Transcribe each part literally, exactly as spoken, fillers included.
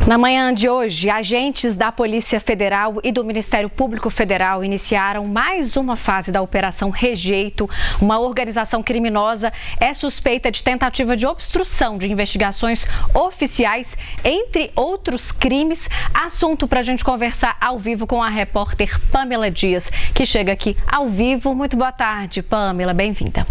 Na manhã de hoje, agentes da Polícia Federal e do Ministério Público Federal iniciaram mais uma fase da Operação Rejeito. Uma organização criminosa é suspeita de tentativa de obstrução de investigações oficiais, entre outros crimes. Assunto para a gente conversar ao vivo com a repórter Pamela Dias, que chega aqui ao vivo. Muito boa tarde, Pamela, bem-vinda.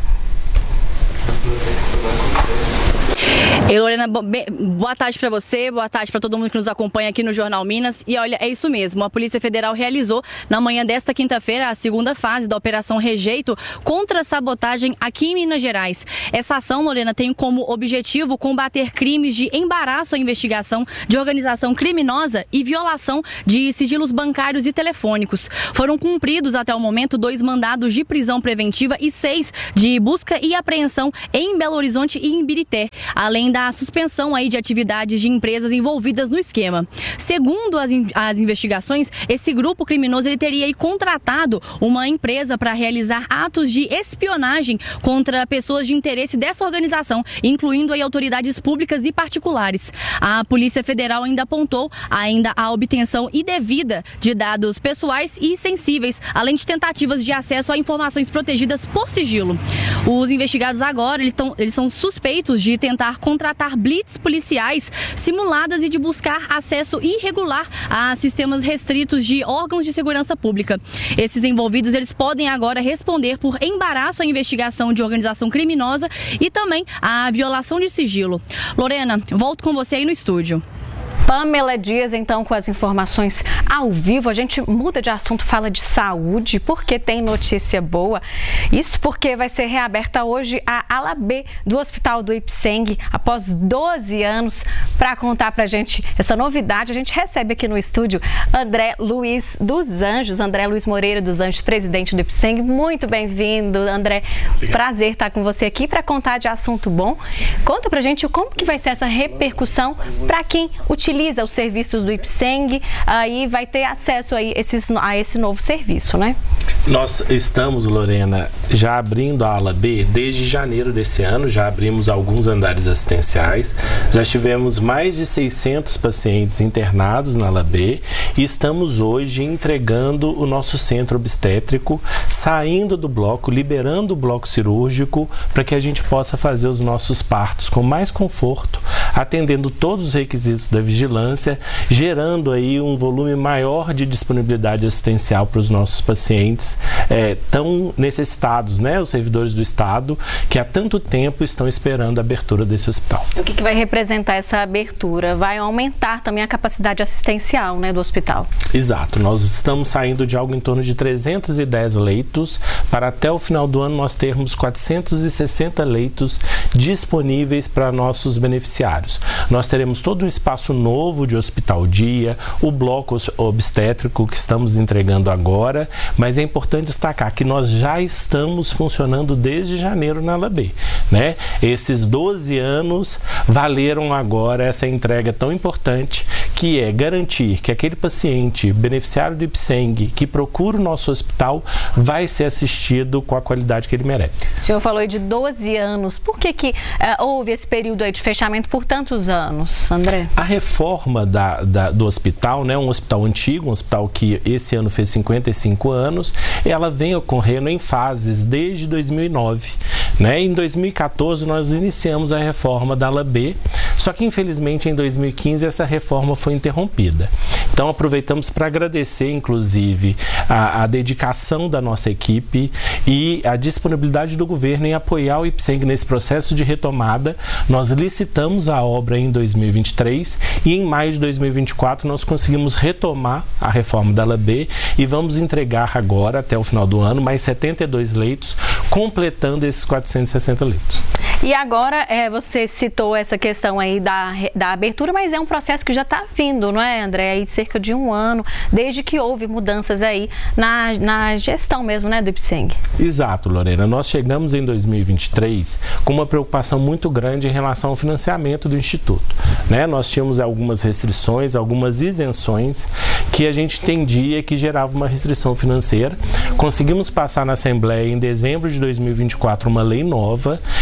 Ei, Lorena, boa tarde para você, boa tarde para todo mundo que nos acompanha aqui no Jornal Minas. E olha, é isso mesmo, a Polícia Federal realizou na manhã desta quinta-feira a segunda fase da Operação Rejeito contra a sabotagem aqui em Minas Gerais. Essa ação, Lorena, tem como objetivo combater crimes de embaraço à investigação de organização criminosa e violação de sigilos bancários e telefônicos. Foram cumpridos até o momento dois mandados de prisão preventiva e seis de busca e apreensão em Belo Horizonte e em Birité, além da suspensão aí de atividades de empresas envolvidas no esquema. Segundo as, in as investigações, esse grupo criminoso ele teria aí contratado uma empresa para realizar atos de espionagem contra pessoas de interesse dessa organização, incluindo aí autoridades públicas e particulares. A Polícia Federal ainda apontou ainda a obtenção indevida de dados pessoais e sensíveis, além de tentativas de acesso a informações protegidas por sigilo. Os investigados agora eles, tão, eles são suspeitos de tentar contratar blitz policiais simuladas e de buscar acesso irregular a sistemas restritos de órgãos de segurança pública. Esses envolvidos eles podem agora responder por embaraço à investigação de organização criminosa e também à violação de sigilo. Lorena, volto com você aí no estúdio. Pamela Dias, então, com as informações ao vivo. A gente muda de assunto, fala de saúde, porque tem notícia boa. Isso porque vai ser reaberta hoje a ala B do Hospital do Ipseng, após doze anos. Para contar pra gente essa novidade, a gente recebe aqui no estúdio André Luiz dos Anjos, André Luiz Moreira dos Anjos, presidente do Ipseng. Muito bem-vindo, André. Obrigado. Prazer estar com você aqui para contar de assunto bom. Conta pra gente como que vai ser essa repercussão para quem utiliza utiliza os serviços do Ipseng, aí vai ter acesso a, esses, a esse novo serviço, né? Nós estamos, Lorena, já abrindo a ala B desde janeiro desse ano, já abrimos alguns andares assistenciais, já tivemos mais de seiscentos pacientes internados na ala B e estamos hoje entregando o nosso centro obstétrico, saindo do bloco, liberando o bloco cirúrgico para que a gente possa fazer os nossos partos com mais conforto, atendendo todos os requisitos da vigilância, gerando aí um volume maior de disponibilidade assistencial para os nossos pacientes é, tão necessitados, né? Os servidores do Estado que há tanto tempo estão esperando a abertura desse hospital. O que, que vai representar essa abertura? Vai aumentar também a capacidade assistencial, né, do hospital? Exato. Nós estamos saindo de algo em torno de trezentos e dez leitos para até o final do ano nós termos quatrocentos e sessenta leitos disponíveis para nossos beneficiários. Nós teremos todo um espaço novo de hospital dia, o bloco obstétrico que estamos entregando agora, mas é importante destacar que nós já estamos funcionando desde janeiro na ala B, né? Esses doze anos valeram agora essa entrega tão importante, que é garantir que aquele paciente beneficiário do Ipseng que procura o nosso hospital vai ser assistido com a qualidade que ele merece. O senhor falou de doze anos, por que que uh, houve esse período aí de fechamento por tantos anos, André? A reforma da, da, do hospital, né, um hospital antigo, um hospital que esse ano fez cinquenta e cinco anos, ela vem ocorrendo em fases desde dois mil e nove. Né? Em dois mil e quatorze nós iniciamos a reforma da ala B, só que infelizmente em dois mil e quinze essa reforma foi interrompida. Então aproveitamos para agradecer inclusive a, a dedicação da nossa equipe e a disponibilidade do governo em apoiar o Ipseng nesse processo de retomada. Nós licitamos a obra em dois mil e vinte e três e em maio de dois mil e vinte e quatro nós conseguimos retomar a reforma da ala B e vamos entregar agora até o final do ano mais setenta e dois leitos, completando esses quatrocentos e sessenta leitos. E agora, é, você citou essa questão aí da, da abertura, mas é um processo que já está vindo, não é, André? Aí cerca de um ano, desde que houve mudanças aí na, na gestão mesmo, né, do Ipseng. Exato, Lorena. Nós chegamos em dois mil e vinte e três com uma preocupação muito grande em relação ao financiamento do Instituto. Né? Nós tínhamos algumas restrições, algumas isenções que a gente entendia que gerava uma restrição financeira. Conseguimos passar na Assembleia em dezembro de dois mil e vinte e quatro uma lei nova e com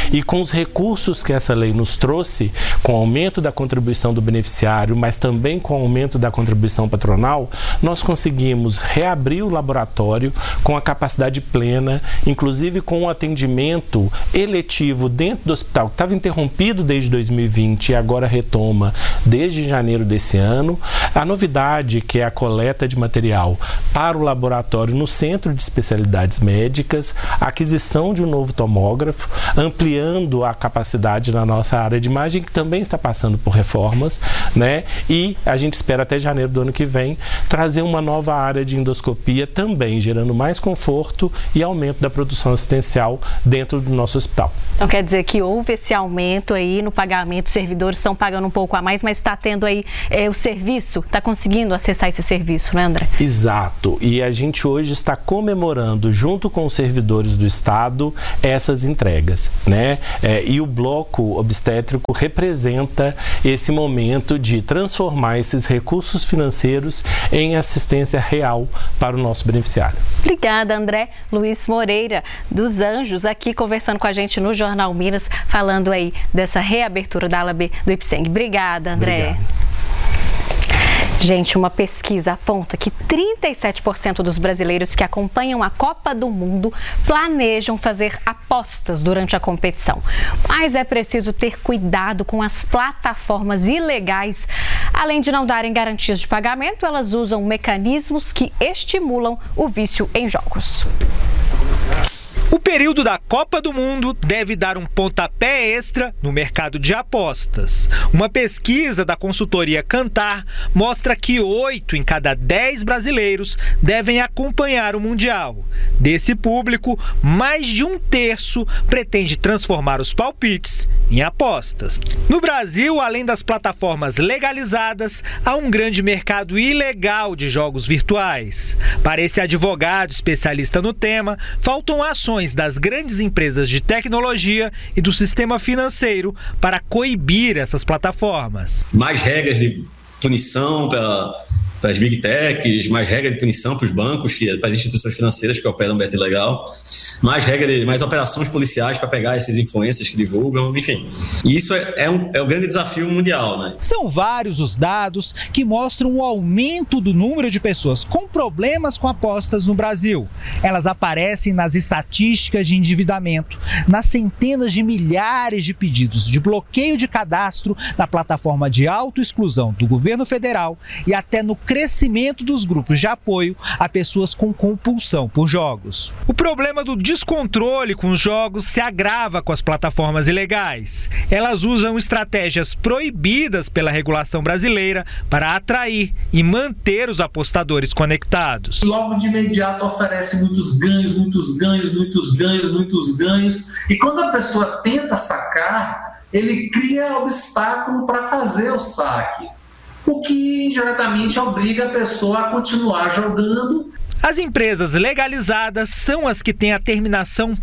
os recursos que essa lei nos trouxe, com o aumento da contribuição do beneficiário, mas também com o aumento da contribuição patronal, nós conseguimos reabrir o laboratório com a capacidade plena, inclusive com um atendimento eletivo dentro do hospital, que estava interrompido desde dois mil e vinte e agora retoma desde janeiro desse ano. A novidade, que é a coleta de material para o laboratório no Centro de Especialidades Médicas, a aquisição de um novo tomógrafo, ampliando a capacidade na nossa área de imagem, que também está passando por reformas, né? E a gente espera até janeiro do ano que vem trazer uma nova área de endoscopia também, gerando mais conforto e aumento da produção assistencial dentro do nosso hospital. Então quer dizer que houve esse aumento aí no pagamento, os servidores estão pagando um pouco a mais, mas está tendo aí é, o serviço, está conseguindo acessar esse serviço, né, André? Exato, e a gente hoje está comemorando, junto com os servidores do Estado, essas entregas, né? É, e o bloco obstétrico representa esse momento de transformar esses recursos financeiros em assistência real para o nosso beneficiário. Obrigada, André. Luiz Moreira, dos Anjos, aqui conversando com a gente no Jornal Minas, falando aí dessa reabertura da ala B do Ipseng. Obrigada, André. Obrigado. Gente, uma pesquisa aponta que trinta e sete por cento dos brasileiros que acompanham a Copa do Mundo planejam fazer apostas durante a competição. Mas é preciso ter cuidado com as plataformas ilegais. Além de não darem garantias de pagamento, elas usam mecanismos que estimulam o vício em jogos. O período da Copa do Mundo deve dar um pontapé extra no mercado de apostas. Uma pesquisa da consultoria Kantar mostra que oito em cada dez brasileiros devem acompanhar o Mundial. Desse público, mais de um terço pretende transformar os palpites em apostas. No Brasil, além das plataformas legalizadas, há um grande mercado ilegal de jogos virtuais. Para esse advogado especialista no tema, faltam ações das grandes empresas de tecnologia e do sistema financeiro para coibir essas plataformas. Mais regras de punição para para as big techs, mais regra de punição para os bancos, que, para as instituições financeiras que operam beta ilegal, mais regra de, mais operações policiais para pegar esses influencers que divulgam, enfim. E isso é, é, um, é um grande desafio mundial, né? São vários os dados que mostram o aumento do número de pessoas com problemas com apostas no Brasil. Elas aparecem nas estatísticas de endividamento, nas centenas de milhares de pedidos de bloqueio de cadastro na plataforma de autoexclusão do governo federal e até no crescimento dos grupos de apoio a pessoas com compulsão por jogos. O problema do descontrole com os jogos se agrava com as plataformas ilegais. Elas usam estratégias proibidas pela regulação brasileira para atrair e manter os apostadores conectados. Logo de imediato oferece muitos ganhos, muitos ganhos, muitos ganhos, muitos ganhos. E quando a pessoa tenta sacar, ele cria obstáculo para fazer o saque, o que indiretamente obriga a pessoa a continuar jogando. As empresas legalizadas são as que têm a terminação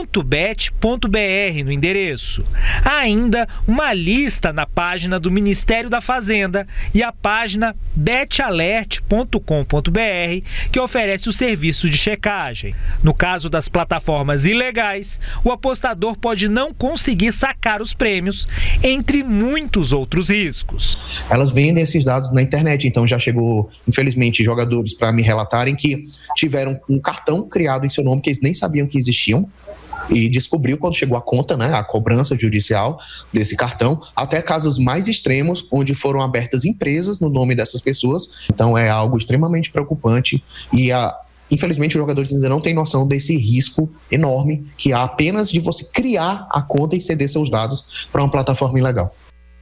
.bet.br no endereço. Há ainda uma lista na página do Ministério da Fazenda e a página bet alert ponto com ponto br, que oferece o serviço de checagem. No caso das plataformas ilegais, o apostador pode não conseguir sacar os prêmios, entre muitos outros riscos. Elas vendem esses dados na internet, então já chegou, infelizmente, jogadores para me relatarem que tiveram um cartão criado em seu nome que eles nem sabiam que existiam e descobriu quando chegou a conta, né, a cobrança judicial desse cartão, até casos mais extremos onde foram abertas empresas no nome dessas pessoas. Então é algo extremamente preocupante e a infelizmente, os jogadores ainda não têm noção desse risco enorme que há apenas de você criar a conta e ceder seus dados para uma plataforma ilegal.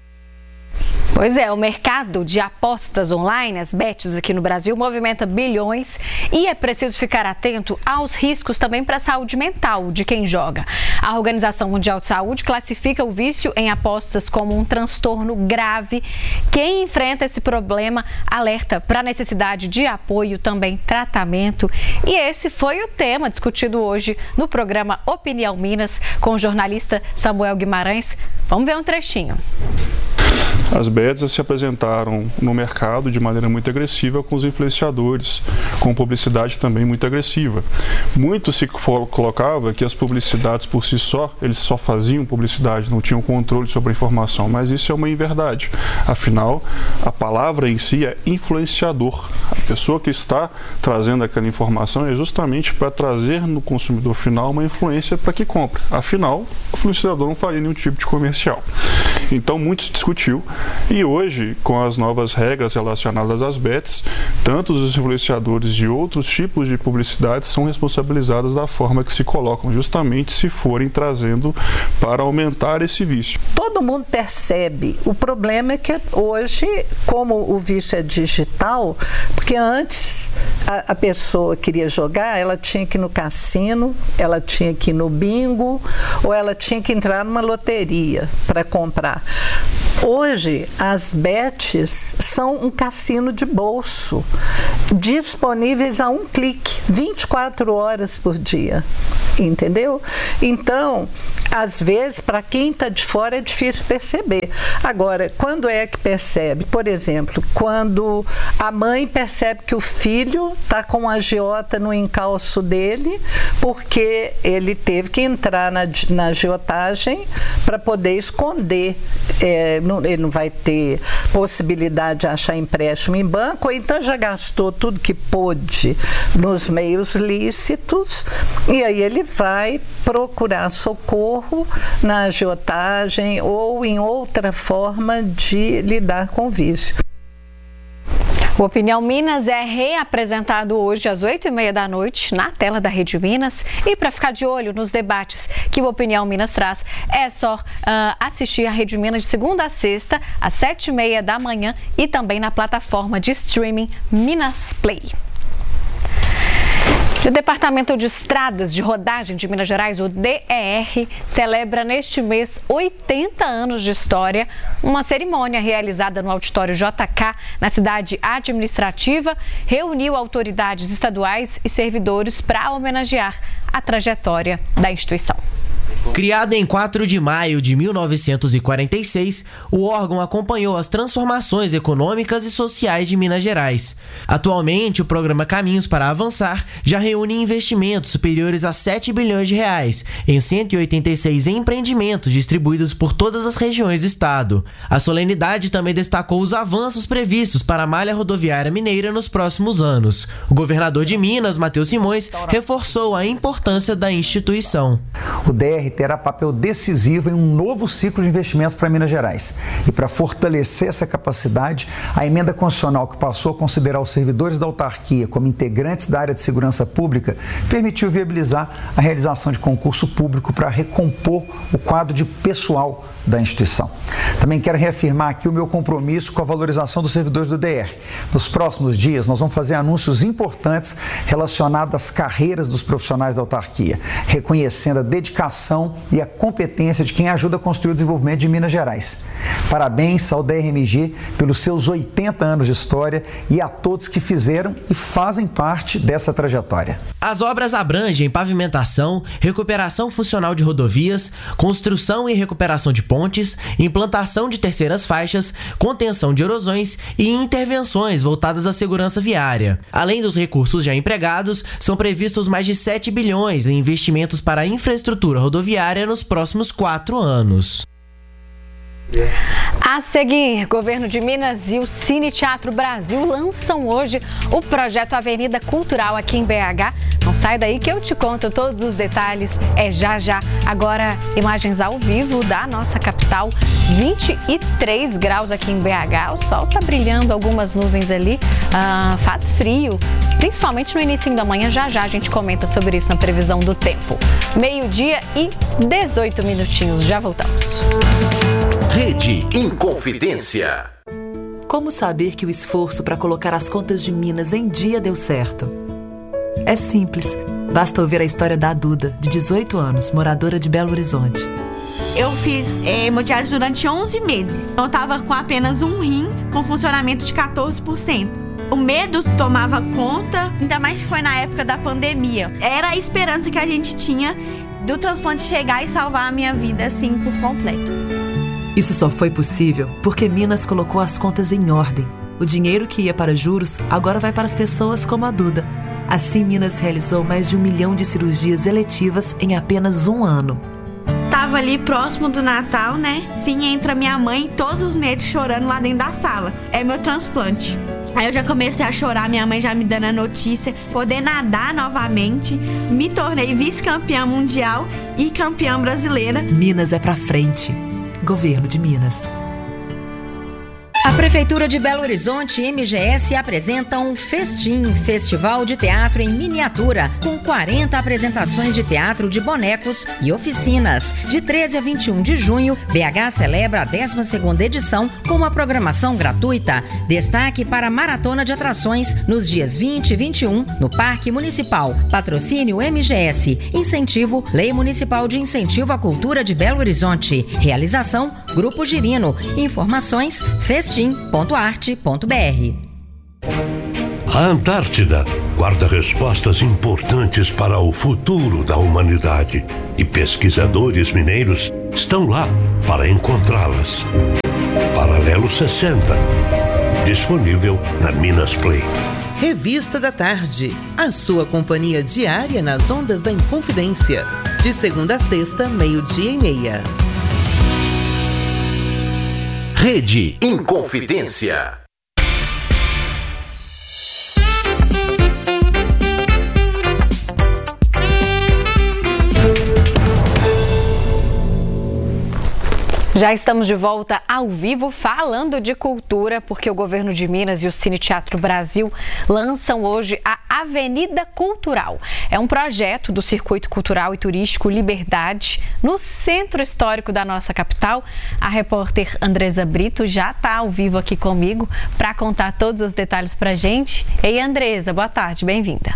Pois é, o mercado de apostas online, as bets aqui no Brasil, movimenta bilhões e é preciso ficar atento aos riscos também para a saúde mental de quem joga. A Organização Mundial de Saúde classifica o vício em apostas como um transtorno grave. Quem enfrenta esse problema alerta para a necessidade de apoio, também tratamento. E esse foi o tema discutido hoje no programa Opinião Minas com o jornalista Samuel Guimarães. Vamos ver um trechinho. As bets se apresentaram no mercado de maneira muito agressiva com os influenciadores, com publicidade também muito agressiva. Muito se colocava que as publicidades por si só, eles só faziam publicidade, não tinham controle sobre a informação, mas isso é uma inverdade. Afinal, a palavra em si é influenciador. A pessoa que está trazendo aquela informação é justamente para trazer no consumidor final uma influência para que compre. Afinal, o influenciador não faria nenhum tipo de comercial. Então, muito se discutiu e hoje, com as novas regras relacionadas às bets, tanto os influenciadores de outros tipos de publicidade são responsabilizados da forma que se colocam, justamente se forem trazendo para aumentar esse vício. Todo mundo percebe. O problema é que hoje, como o vício é digital, porque antes a, a pessoa queria jogar, ela tinha que ir no cassino, ela tinha que ir no bingo, ou ela tinha que entrar numa loteria para comprar. Hoje, as bets são um cassino de bolso, disponíveis a um clique, vinte e quatro horas por dia, entendeu? Então, às vezes, para quem está de fora é difícil perceber. Agora, quando é que percebe? Por exemplo, quando a mãe percebe que o filho está com um agiota no encalço dele, porque ele teve que entrar na, na agiotagem para poder esconder. É, não, ele não vai ter possibilidade de achar empréstimo em banco, ou então já gastou tudo que pôde nos meios lícitos, e aí ele vai procurar socorro na agiotagem ou em outra forma de lidar com o vício. O Opinião Minas é reapresentado hoje às oito e meia da noite na tela da Rede Minas. E para ficar de olho nos debates que o Opinião Minas traz, é só uh, assistir a Rede Minas de segunda a sexta, às sete e meia da manhã e também na plataforma de streaming Minas Play. O Departamento de Estradas de Rodagem de Minas Gerais, o D E R, celebra neste mês oitenta anos de história. Uma cerimônia realizada no auditório J K, na cidade administrativa, reuniu autoridades estaduais e servidores para homenagear a trajetória da instituição. Criado em quatro de maio de mil novecentos e quarenta e seis, o órgão acompanhou as transformações econômicas e sociais de Minas Gerais. Atualmente, o programa Caminhos para Avançar já reúne investimentos superiores a sete bilhões de reais em cento e oitenta e seis empreendimentos distribuídos por todas as regiões do estado. A solenidade também destacou os avanços previstos para a malha rodoviária mineira nos próximos anos. O governador de Minas, Matheus Simões, reforçou a importância da instituição. O D R terá papel decisivo em um novo ciclo de investimentos para Minas Gerais. E para fortalecer essa capacidade, a emenda constitucional que passou a considerar os servidores da autarquia como integrantes da área de segurança pública permitiu viabilizar a realização de concurso público para recompor o quadro de pessoal da instituição. Também quero reafirmar aqui o meu compromisso com a valorização dos servidores do D R. Nos próximos dias, nós vamos fazer anúncios importantes relacionados às carreiras dos profissionais da autarquia, reconhecendo a dedicação e a competência de quem ajuda a construir o desenvolvimento de Minas Gerais. Parabéns ao D R M G pelos seus oitenta anos de história e a todos que fizeram e fazem parte dessa trajetória. As obras abrangem pavimentação, recuperação funcional de rodovias, construção e recuperação de pontes, implantação de terceiras faixas, contenção de erosões e intervenções voltadas à segurança viária. Além dos recursos já empregados, são previstos mais de sete bilhões em investimentos para a infraestrutura rodoviária nos próximos quatro anos. A seguir, Governo de Minas e o Cine Teatro Brasil lançam hoje o projeto Avenida Cultural aqui em B H. Não sai daí que eu te conto todos os detalhes, é já já. Agora, imagens ao vivo da nossa capital, vinte e três graus aqui em B H. O sol tá brilhando, algumas nuvens ali, ah, faz frio, principalmente no início da manhã. Já já a gente comenta sobre isso na previsão do tempo. Meio-dia e dezoito minutinhos, já voltamos. Rede Inconfidência. Como saber que o esforço para colocar as contas de Minas em dia deu certo? É simples. Basta ouvir a história da Duda, de dezoito anos, moradora de Belo Horizonte. Eu fiz é, hemodiálise durante onze meses. Eu estava com apenas um rim, com funcionamento de quatorze por cento. O medo tomava conta, ainda mais que foi na época da pandemia. Era a esperança que a gente tinha do transplante chegar e salvar a minha vida, assim, por completo. Isso só foi possível porque Minas colocou as contas em ordem. O dinheiro que ia para juros agora vai para as pessoas como a Duda. Assim, Minas realizou mais de um milhão de cirurgias eletivas em apenas um ano. Tava ali próximo do Natal, né? Sim, entra minha mãe todos os meses chorando lá dentro da sala. É meu transplante. Aí eu já comecei a chorar, minha mãe já me dando a notícia. Poder nadar novamente. Me tornei vice-campeã mundial e campeã brasileira. Minas é pra frente. Governo de Minas. A Prefeitura de Belo Horizonte e M G S apresentam Festim, Festival de Teatro em Miniatura, com quarenta apresentações de teatro de bonecos e oficinas. De treze a vinte e um de junho, B H celebra a décima segunda edição com uma programação gratuita. Destaque para a maratona de atrações nos dias vinte e vinte e um no Parque Municipal. Patrocínio M G S. Incentivo Lei Municipal de Incentivo à Cultura de Belo Horizonte. Realização Grupo Girino. Informações festim ponto arte ponto b r. A Antártida guarda respostas importantes para o futuro da humanidade e pesquisadores mineiros estão lá para encontrá-las. Paralelo sessenta, disponível na Minas Play. Revista da Tarde, a sua companhia diária nas ondas da Inconfidência, de segunda a sexta, meio-dia e meia. Rede Inconfidência. Já estamos de volta ao vivo falando de cultura, porque o governo de Minas e o Cine Teatro Brasil lançam hoje a Avenida Cultural. É um projeto do Circuito Cultural e Turístico Liberdade, no centro histórico da nossa capital. A repórter Andresa Brito já está ao vivo aqui comigo para contar todos os detalhes para a gente. Ei, Andresa, boa tarde, bem-vinda.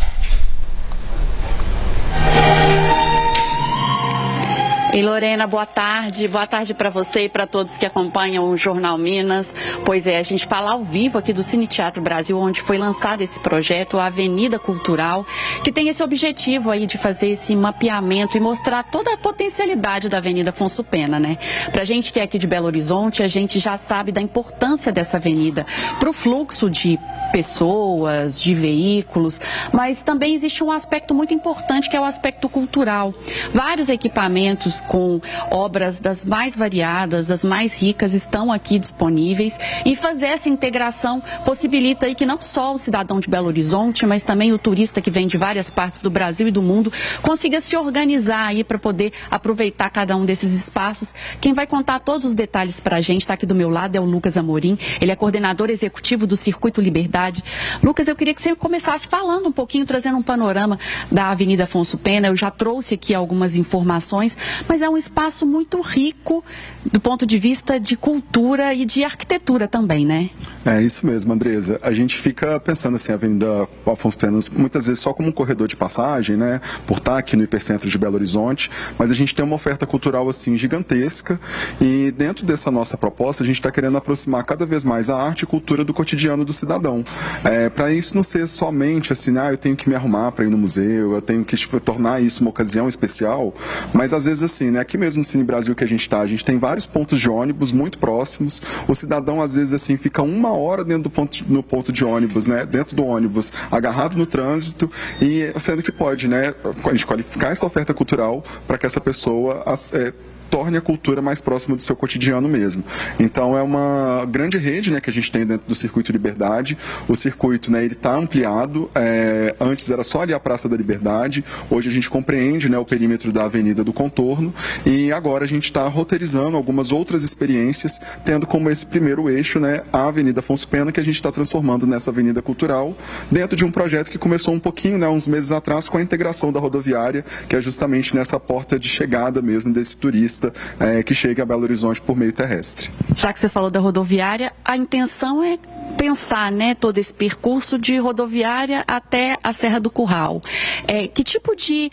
E Lorena, boa tarde. Boa tarde para você e para todos que acompanham o Jornal Minas. Pois é, a gente fala ao vivo aqui do Cine Teatro Brasil, onde foi lançado esse projeto, a Avenida Cultural, que tem esse objetivo aí de fazer esse mapeamento e mostrar toda a potencialidade da Avenida Afonso Pena, né? Pra gente que é aqui de Belo Horizonte, a gente já sabe da importância dessa avenida para o fluxo de pessoas, de veículos, mas também existe um aspecto muito importante que é o aspecto cultural. Vários equipamentos com obras das mais variadas, das mais ricas, estão aqui disponíveis, e fazer essa integração possibilita aí que não só o cidadão de Belo Horizonte, mas também o turista que vem de várias partes do Brasil e do mundo consiga se organizar aí para poder aproveitar cada um desses espaços. Quem vai contar todos os detalhes para a gente, está aqui do meu lado, é o Lucas Amorim. Ele é coordenador executivo do Circuito Liberdade. Lucas, eu queria que você começasse falando um pouquinho, trazendo um panorama da Avenida Afonso Pena. Eu já trouxe aqui algumas informações, mas é um espaço muito rico do ponto de vista de cultura e de arquitetura também, né? É isso mesmo, Andresa. A gente fica pensando assim, a Avenida Afonso Pena, muitas vezes só como um corredor de passagem, né? Por estar aqui no hipercentro de Belo Horizonte, mas a gente tem uma oferta cultural assim gigantesca, e dentro dessa nossa proposta a gente está querendo aproximar cada vez mais a arte e cultura do cotidiano do cidadão. É, para isso não ser somente assim, ah, eu tenho que me arrumar para ir no museu, eu tenho que tipo, tornar isso uma ocasião especial, mas às vezes assim, né? Aqui mesmo no Cine Brasil que a gente está, a gente tem vários pontos de ônibus muito próximos. O cidadão às vezes assim fica uma hora dentro do ponto, no ponto de ônibus, né? Dentro do ônibus, agarrado no trânsito, e sendo que pode, né? A gente qualificar essa oferta cultural para que essa pessoa é, torne a cultura mais próxima do seu cotidiano mesmo. Então é uma grande rede, né, que a gente tem dentro do Circuito Liberdade. O circuito, né, ele está ampliado. É, antes era só ali a Praça da Liberdade. Hoje a gente compreende, né, o perímetro da Avenida do Contorno, e agora a gente está roteirizando algumas outras experiências, tendo como esse primeiro eixo, né, a Avenida Afonso Pena, que a gente está transformando nessa Avenida Cultural, dentro de um projeto que começou um pouquinho, né, uns meses atrás, com a integração da rodoviária, que é justamente nessa porta de chegada mesmo desse turista É, que chega a Belo Horizonte por meio terrestre. Já que você falou da rodoviária, a intenção é pensar, né, todo esse percurso de rodoviária até a Serra do Curral. É, que tipo de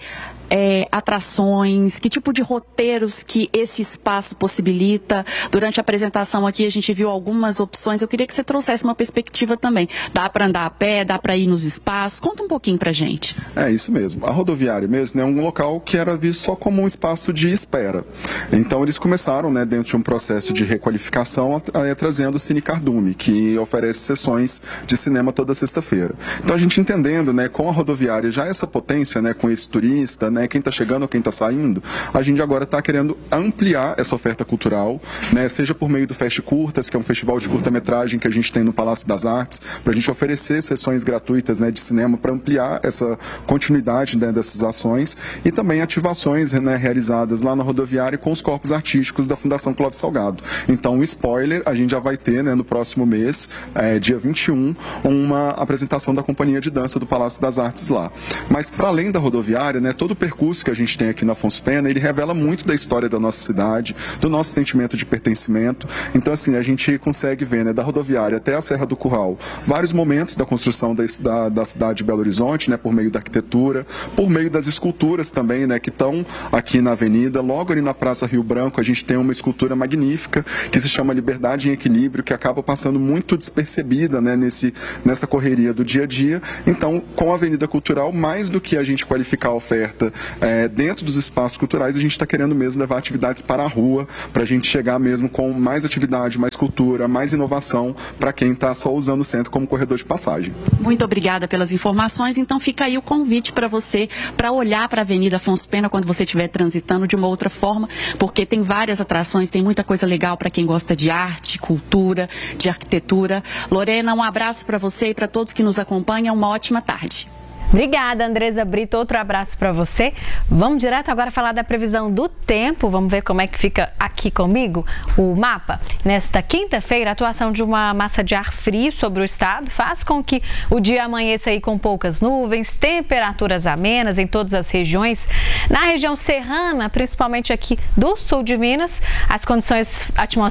é, atrações, que tipo de roteiros que esse espaço possibilita? Durante a apresentação aqui a gente viu algumas opções, eu queria que você trouxesse uma perspectiva também. Dá para andar a pé, dá para ir nos espaços? Conta um pouquinho pra gente. É isso mesmo. A rodoviária mesmo é um local que era visto só como um espaço de espera. Então eles começaram, né, dentro de um processo de requalificação, a, a, trazendo o Cine Cardume, que oferece sessões de cinema toda sexta-feira. Então a gente entendendo, né, com a rodoviária já essa potência, né, com esse turista, né, quem está chegando ou quem está saindo, a gente agora está querendo ampliar essa oferta cultural, né, seja por meio do Fest Curtas, que é um festival de curta-metragem que a gente tem no Palácio das Artes, para a gente oferecer sessões gratuitas, né, de cinema para ampliar essa continuidade, né, dessas ações, e também ativações, né, realizadas lá na rodoviária com os corpos artísticos da Fundação Clóvis Salgado. Então, um spoiler, a gente já vai ter, né, no próximo mês, é, dia vinte e um, uma apresentação da Companhia de Dança do Palácio das Artes lá. Mas, para além da rodoviária, né, todo o percurso que a gente tem aqui na Afonso Pena, ele revela muito da história da nossa cidade, do nosso sentimento de pertencimento. Então, assim, a gente consegue ver, né, da rodoviária até a Serra do Curral, vários momentos da construção da, da, da cidade de Belo Horizonte, né, por meio da arquitetura, por meio das esculturas também, né, que estão aqui na avenida. Logo ali na Praça Rio Branco, a gente tem uma escultura magnífica que se chama Liberdade em Equilíbrio, que acaba passando muito despercebida, né, nesse, nessa correria do dia a dia. Então, com a Avenida Cultural, mais do que a gente qualificar a oferta é, dentro dos espaços culturais, a gente está querendo mesmo levar atividades para a rua, para a gente chegar mesmo com mais atividade, mais cultura, mais inovação para quem está só usando o centro como corredor de passagem. Muito obrigada pelas informações. Então fica aí o convite para você, para olhar para a Avenida Afonso Pena quando você estiver transitando de uma outra forma, porque tem várias atrações, tem muita coisa legal para quem gosta de arte, cultura, de arquitetura. Lorena, um abraço para você e para todos que nos acompanham. Uma ótima tarde. Obrigada, Andresa Brito. Outro abraço para você. Vamos direto agora falar da previsão do tempo. Vamos ver como é que fica aqui comigo o mapa. Nesta quinta-feira, a atuação de uma massa de ar frio sobre o estado faz com que o dia amanheça aí com poucas nuvens, temperaturas amenas em todas as regiões. Na região serrana, principalmente aqui do sul de Minas, as condições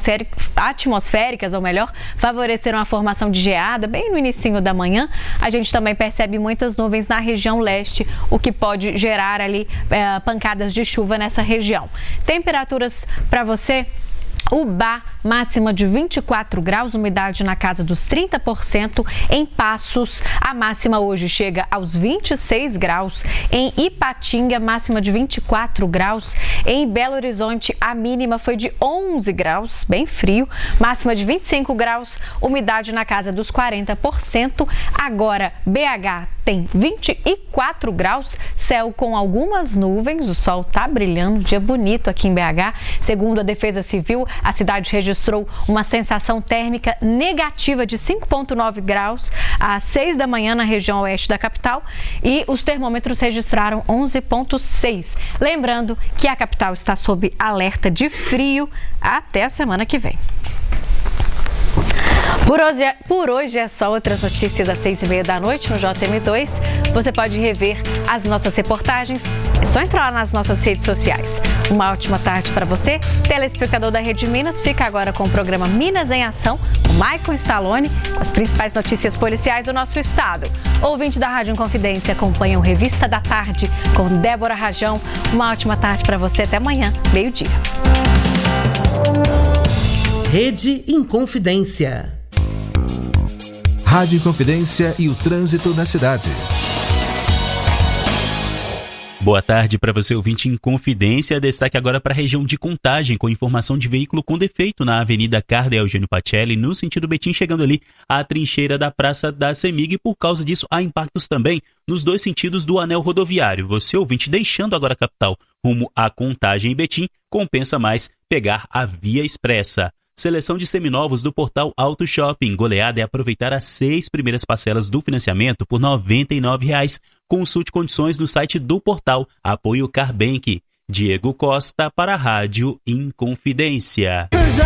atmosféricas, ou melhor, favoreceram a formação de geada bem no inícinho da manhã. A gente também percebe muitas nuvens na região leste, o que pode gerar ali é, pancadas de chuva nessa região. Temperaturas para você: Ubá, máxima de vinte e quatro graus, umidade na casa dos trinta por cento. Em Passos, a máxima hoje chega aos vinte e seis graus. Em Ipatinga, máxima de vinte e quatro graus. Em Belo Horizonte, a mínima foi de onze graus, bem frio. Máxima de vinte e cinco graus, umidade na casa dos quarenta por cento. Agora, B H tem vinte e quatro graus, céu com algumas nuvens, o sol tá brilhando, dia bonito aqui em B H. Segundo a Defesa Civil, a cidade registrou uma sensação térmica negativa de cinco vírgula nove graus às seis da manhã na região oeste da capital e os termômetros registraram onze vírgula seis. Lembrando que a capital está sob alerta de frio até a semana que vem. Por hoje, é, por hoje é só. Outras notícias às seis e meia da noite no J M dois. Você pode rever as nossas reportagens. É só entrar lá nas nossas redes sociais. Uma ótima tarde para você. Telespectador da Rede Minas, fica agora com o programa Minas em Ação, com Maicon Stallone, com as principais notícias policiais do nosso estado. Ouvinte da Rádio Inconfidência, acompanha o Revista da Tarde com Débora Rajão. Uma ótima tarde para você. Até amanhã, meio-dia. Rede Inconfidência. Rádio Inconfidência e o trânsito na cidade. Boa tarde para você, ouvinte Inconfidência. Destaque agora para a região de Contagem, com informação de veículo com defeito na Avenida Cardeal Eugênio Pacelli, no sentido Betim, chegando ali à trincheira da Praça da Semig. E por causa disso, há impactos também nos dois sentidos do anel rodoviário. Você, ouvinte, deixando agora a capital rumo à Contagem e Betim, compensa mais pegar a Via Expressa. Seleção de seminovos do portal Auto Shopping. Goleada é aproveitar as seis primeiras parcelas do financiamento por noventa e nove reais. Consulte condições no site do portal. Apoio Carbank. Diego Costa para a Rádio Inconfidência.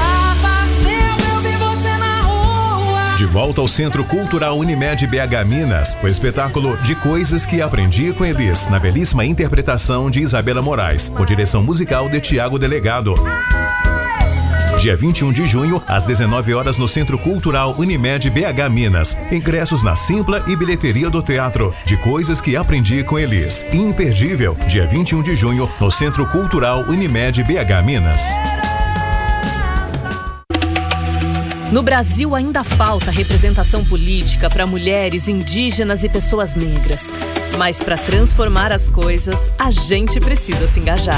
De volta ao Centro Cultural Unimed B H Minas, o espetáculo De Coisas que Aprendi com Elis, na belíssima interpretação de Isabela Moraes, com direção musical de Tiago Delegado. dia vinte e um de junho, às dezenove horas, no Centro Cultural Unimed B H Minas. Ingressos na Simpla e bilheteria do teatro, de Coisas que Aprendi com Elis. Imperdível, dia vinte e um de junho, no Centro Cultural Unimed B H Minas. No Brasil ainda falta representação política para mulheres, indígenas e pessoas negras. Mas para transformar as coisas, a gente precisa se engajar.